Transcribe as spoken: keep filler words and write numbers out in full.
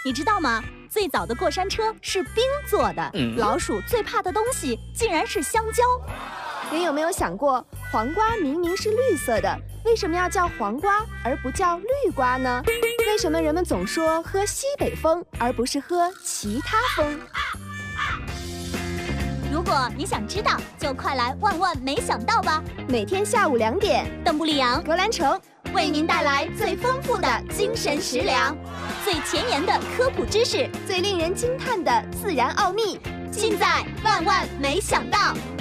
你知道吗？最早的过山车是冰做的。嗯、老鼠最怕的东西竟然是香蕉。 你有没有想过，黄瓜明明是绿色的，为什么要叫黄瓜而不叫绿瓜呢？为什么人们总说喝西北风，而不是喝其他风？ 如果你想知道，就快来万万没想到吧！ 每天下午两点， 邓布利扬、 格兰城为您带来最丰富的精神食粮，最前沿的科普知识， 最令人惊叹的自然奥秘， 尽在万万没想到。